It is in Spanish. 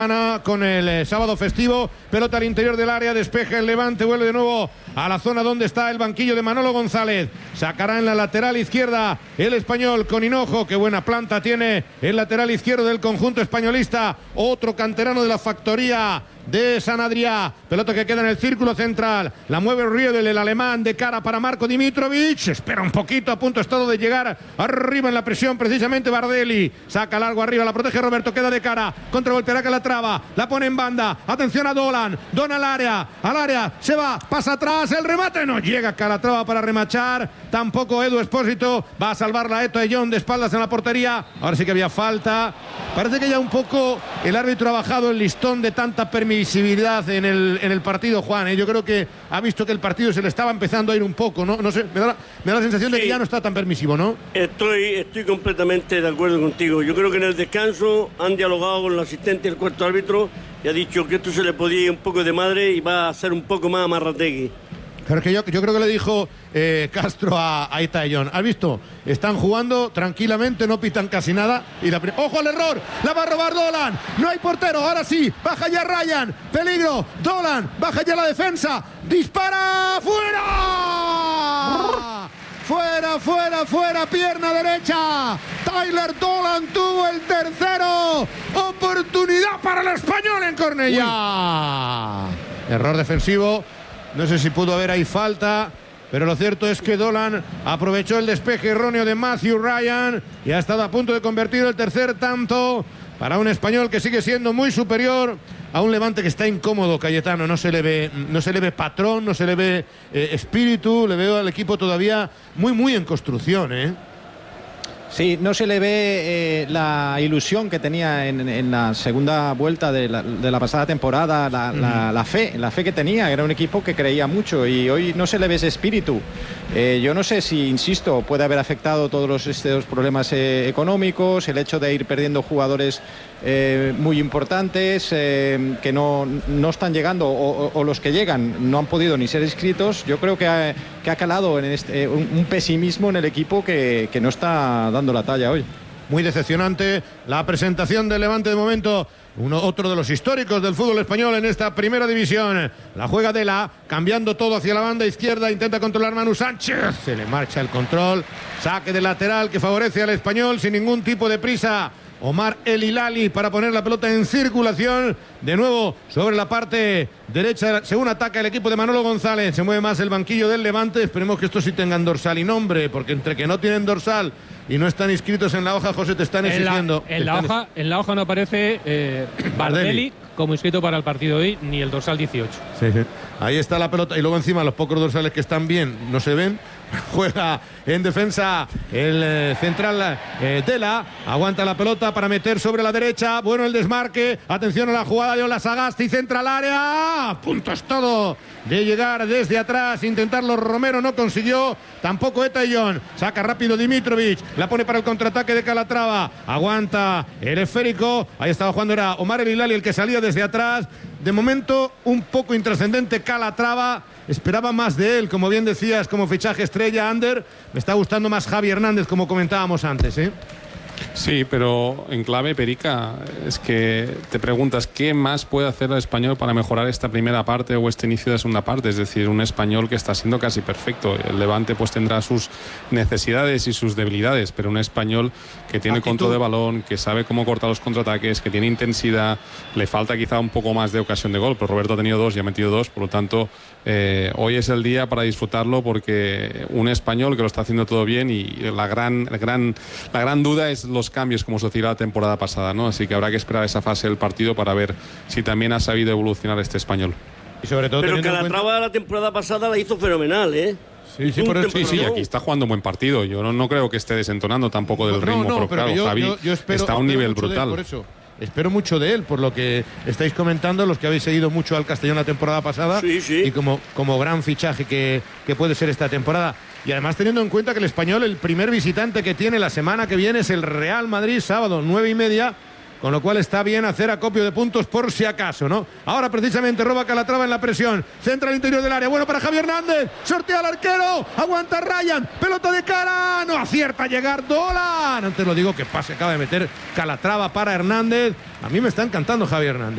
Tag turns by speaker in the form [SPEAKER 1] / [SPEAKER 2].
[SPEAKER 1] Con el sábado festivo, pelota al interior del área, despeja el Levante, vuelve de nuevo a la zona donde está el banquillo de Manolo González. Sacará en la lateral izquierda el español con Hinojo. Qué buena planta tiene el lateral izquierdo del conjunto españolista, otro canterano de la factoría de San Adrià. Pelota que queda en el círculo central, la mueve Riedel, el alemán, de cara para Marko Dimitrovic. Espera un poquito, a punto estado de llegar arriba en la presión precisamente Bardelli. Saca largo arriba, la protege Roberto, queda de cara, contragolpeará Calatrava, la pone en banda, atención a Dolan al área, se va, pasa atrás, el remate, no llega Calatrava para remachar, tampoco Edu Espósito, va a salvarla Eto'o Eyón de espaldas en la portería. Ahora sí que había falta. Parece que ya un poco el árbitro ha bajado el listón de tanta permisividad en el partido, Juan, ¿eh? Yo creo que ha visto que el partido se le estaba empezando a ir un poco, ¿no? Sé, me da la sensación de que ya no está tan permisivo, ¿no?
[SPEAKER 2] Estoy completamente de acuerdo contigo. Yo creo que en el descanso han dialogado con el asistente del cuarto árbitro y ha dicho que esto se le podía ir un poco de madre y va a ser un poco más amarrategui.
[SPEAKER 1] Pero es que yo creo que le dijo Castro a Eto'o Eyón: ¿has visto? Están jugando tranquilamente, no pitan casi nada. ¡Ojo al error! ¡La va a robar Dolan! ¡No hay portero! Ahora sí, baja ya Ryan. ¡Peligro! Dolan, baja ya la defensa. ¡Dispara! ¡Fuera! ¡Fuera! ¡Pierna derecha! Tyler Dolan tuvo el tercero. ¡Oportunidad para el español en Cornellà! Error defensivo. No sé si pudo haber ahí falta, pero lo cierto es que Dolan aprovechó el despeje erróneo de Matthew Ryan y ha estado a punto de convertir el tercer tanto para un español que sigue siendo muy superior a un Levante que está incómodo, Cayetano. No se le ve patrón, no se le ve espíritu. Le veo al equipo todavía muy en construcción, ¿eh?
[SPEAKER 3] Sí, no se le ve la ilusión que tenía en la segunda vuelta de la pasada temporada, la fe que tenía. Era un equipo que creía mucho y hoy no se le ve ese espíritu. Yo no sé si, insisto, puede haber afectado todos estos problemas económicos, el hecho de ir perdiendo jugadores muy importantes que no están llegando o los que llegan no han podido ni ser inscritos. Yo creo que ha calado en un pesimismo en el equipo que no está dando la talla hoy.
[SPEAKER 1] Muy decepcionante la presentación del Levante de momento. Otro de los históricos del fútbol español en esta primera división. La juega Dela, cambiando todo hacia la banda izquierda. Intenta controlar Manu Sánchez. Se le marcha el control. Saque de lateral que favorece al español sin ningún tipo de prisa. Omar El Hilali para poner la pelota en circulación. De nuevo sobre la parte derecha, según ataca el equipo de Manolo González. Se mueve más el banquillo del Levante. Esperemos que estos sí tengan dorsal y nombre, porque entre que no tienen dorsal y no están inscritos en la hoja, José, te están exigiendo.
[SPEAKER 4] En la hoja no aparece Bardelli como inscrito para el partido de hoy, ni el dorsal 18.
[SPEAKER 1] Sí. Ahí está la pelota y luego encima los pocos dorsales que están bien no se ven. Juega en defensa el central Dela, aguanta la pelota para meter sobre la derecha. Bueno el desmarque, atención a la jugada de Ola Sagasti, centra al área, a punto es todo de llegar desde atrás, intentarlo Romero, no consiguió, tampoco Eto'o Eyón. Saca rápido Dimitrovic, la pone para el contraataque de Calatrava, aguanta el esférico, ahí estaba jugando, era Omar El Hilali el que salía desde atrás. De momento un poco intrascendente Calatrava. Esperaba más de él, como bien decías, como fichaje estrella, Ander. Me está gustando más Javi Hernández, como comentábamos antes, ¿eh?
[SPEAKER 5] Sí, pero en clave, Perica, es que te preguntas qué más puede hacer el español para mejorar esta primera parte o este inicio de segunda parte. Es decir, un español que está siendo casi perfecto. El Levante pues tendrá sus necesidades y sus debilidades, pero un español que tiene control de balón, que sabe cómo cortar los contraataques, que tiene intensidad. Le falta quizá un poco más de ocasión de gol, pero Roberto ha tenido dos y ha metido dos, por lo tanto hoy es el día para disfrutarlo, porque un español que lo está haciendo todo bien, y la gran duda es los cambios, como sucedió la temporada pasada, ¿no? Así que habrá que esperar esa fase del partido para ver si también ha sabido evolucionar este español.
[SPEAKER 1] Y sobre todo,
[SPEAKER 2] pero Calatrava la temporada pasada la hizo fenomenal, ¿eh?
[SPEAKER 5] Sí, aquí está jugando un buen partido. Yo no creo que esté desentonando tampoco del ritmo, pero claro, Javi está a un nivel brutal.
[SPEAKER 1] Por eso espero mucho de él, por lo que estáis comentando, los que habéis seguido mucho al Castellón la temporada pasada, y como gran fichaje que puede ser esta temporada. Y además teniendo en cuenta que el español, el primer visitante que tiene la semana que viene es el Real Madrid, sábado 9:30, con lo cual está bien hacer acopio de puntos por si acaso, ¿no? Ahora precisamente roba Calatrava en la presión, centra al interior del área, bueno para Javi Hernández, sortea al arquero, aguanta Ryan, pelota de cara, no acierta a llegar Dolan. Antes lo digo, que pase acaba de meter Calatrava para Hernández. A mí me está encantando Javi Hernández.